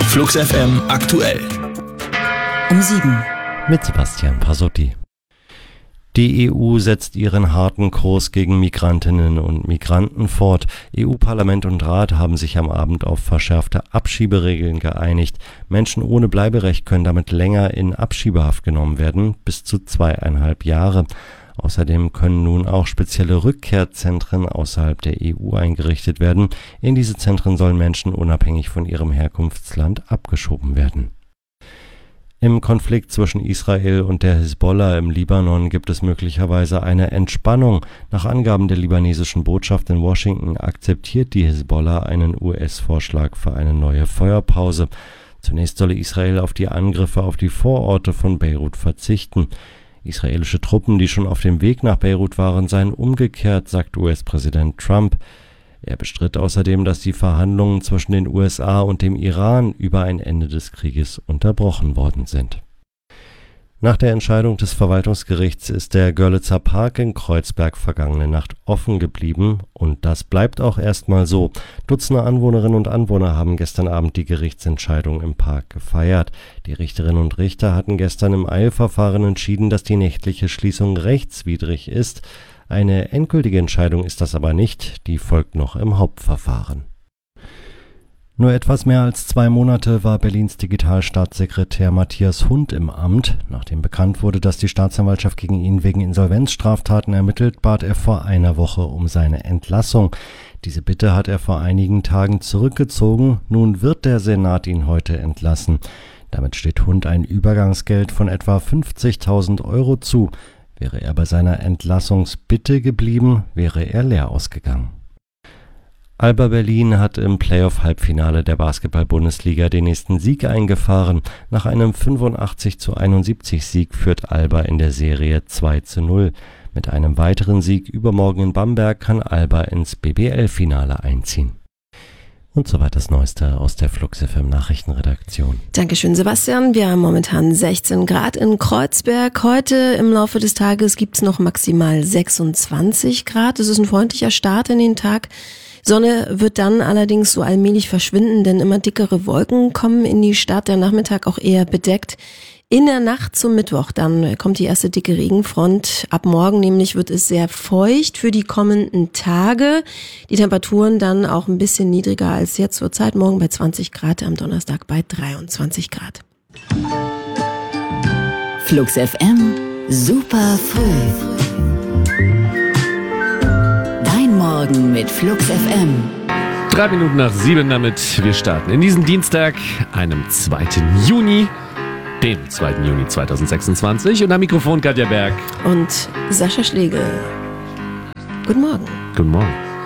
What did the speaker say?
Flux FM aktuell. Um 7. Mit Sebastian Pasotti. Die EU setzt ihren harten Kurs gegen Migrantinnen und Migranten fort. EU-Parlament und Rat haben sich am Abend auf verschärfte Abschieberegeln geeinigt. Menschen ohne Bleiberecht können damit länger in Abschiebehaft genommen werden, bis zu 2,5 Jahre. Außerdem können nun auch spezielle Rückkehrzentren außerhalb der EU eingerichtet werden. In diese Zentren sollen Menschen unabhängig von ihrem Herkunftsland abgeschoben werden. Im Konflikt zwischen Israel und der Hisbollah im Libanon gibt es möglicherweise eine Entspannung. Nach Angaben der libanesischen Botschaft in Washington akzeptiert die Hisbollah einen US-Vorschlag für eine neue Feuerpause. Zunächst solle Israel auf die Angriffe auf die Vororte von Beirut verzichten. Israelische Truppen, die schon auf dem Weg nach Beirut waren, seien umgekehrt, sagt US-Präsident Trump. Er bestritt außerdem, dass die Verhandlungen zwischen den USA und dem Iran über ein Ende des Krieges unterbrochen worden sind. Nach der Entscheidung des Verwaltungsgerichts ist der Görlitzer Park in Kreuzberg vergangene Nacht offen geblieben und das bleibt auch erstmal so. Dutzende Anwohnerinnen und Anwohner haben gestern Abend die Gerichtsentscheidung im Park gefeiert. Die Richterinnen und Richter hatten gestern im Eilverfahren entschieden, dass die nächtliche Schließung rechtswidrig ist. Eine endgültige Entscheidung ist das aber nicht, die folgt noch im Hauptverfahren. Nur etwas mehr als 2 Monate war Berlins Digitalstaatssekretär Matthias Hund im Amt. Nachdem bekannt wurde, dass die Staatsanwaltschaft gegen ihn wegen Insolvenzstraftaten ermittelt, bat er vor einer Woche um seine Entlassung. Diese Bitte hat er vor einigen Tagen zurückgezogen. Nun wird der Senat ihn heute entlassen. Damit steht Hund ein Übergangsgeld von etwa 50.000 Euro zu. Wäre er bei seiner Entlassungsbitte geblieben, wäre er leer ausgegangen. Alba Berlin hat im Playoff-Halbfinale der Basketball-Bundesliga den nächsten Sieg eingefahren. Nach einem 85:71 Sieg führt Alba in der Serie 2:0. Mit einem weiteren Sieg übermorgen in Bamberg kann Alba ins BBL-Finale einziehen. Und soweit das Neueste aus der Flux FM Nachrichtenredaktion. Dankeschön, Sebastian. Wir haben momentan 16 Grad in Kreuzberg. Heute im Laufe des Tages gibt's noch maximal 26 Grad. Es ist ein freundlicher Start in den Tag. Sonne wird dann allerdings so allmählich verschwinden, denn immer dickere Wolken kommen in die Stadt. Der Nachmittag auch eher bedeckt. In der Nacht zum Mittwoch, dann kommt die erste dicke Regenfront. Ab morgen nämlich wird es sehr feucht für die kommenden Tage. Die Temperaturen dann auch ein bisschen niedriger als jetzt zur Zeit. Morgen bei 20 Grad, am Donnerstag bei 23 Grad. Flux FM, super früh. Dein Morgen mit Flux FM. 3 Minuten nach 7 damit. Wir starten in diesem Dienstag, einem 2. Juni. Dem 2. Juni 2026 und am Mikrofon Katja Berg und Sascha Schlegel. Guten Morgen. Guten Morgen.